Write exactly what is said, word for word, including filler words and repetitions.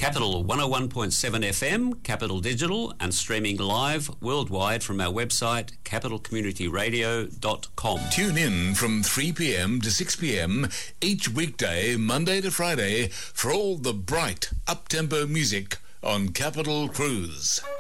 Capital one oh one point seven F M, Capital Digital, and streaming live worldwide from our website, capital community radio dot com. Tune in from three p.m. to six p.m. each weekday, Monday to Friday, for all the bright, up-tempo music on Capital Cruise.